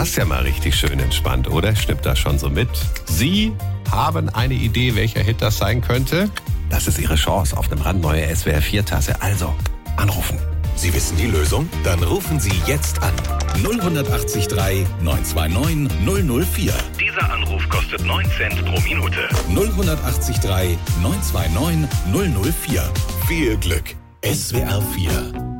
Das ist ja mal richtig schön entspannt, oder? Stimmt das schon so mit? Sie haben eine Idee, welcher Hit das sein könnte? Das ist Ihre Chance auf eine brandneue SWR4-Tasse. Also, anrufen. Sie wissen die Lösung? Dann rufen Sie jetzt an. 0183 929 004. Dieser Anruf kostet 9 Cent pro Minute. 0183 929 004. Viel Glück. SWR 4